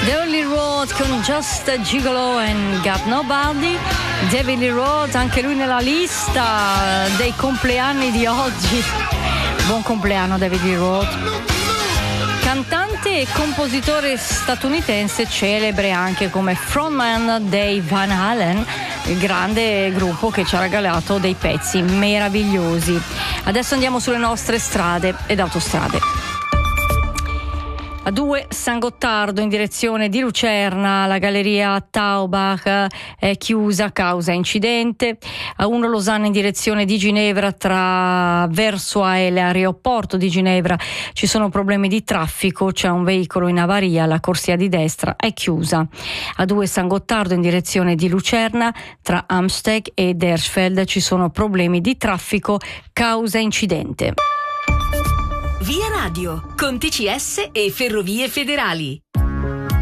The Only Road con Just a Gigolo and Got Nobody. David Lee Roth, anche lui nella lista dei compleanni di oggi. Buon compleanno David Lee Roth. Cantante e compositore statunitense, celebre anche come frontman dei Van Halen, il grande gruppo che ci ha regalato dei pezzi meravigliosi. Adesso andiamo sulle nostre strade ed autostrade. A2 San Gottardo in direzione di Lucerna, la galleria Taubach è chiusa a causa incidente. A1 Losanna in direzione di Ginevra, tra Versoix e l'aeroporto di Ginevra ci sono problemi di traffico, c'è un veicolo in avaria, la corsia di destra è chiusa. A2 San Gottardo in direzione di Lucerna, tra Amsteg e Dersfeld ci sono problemi di traffico causa incidente. Via Radio, con TCS e Ferrovie Federali.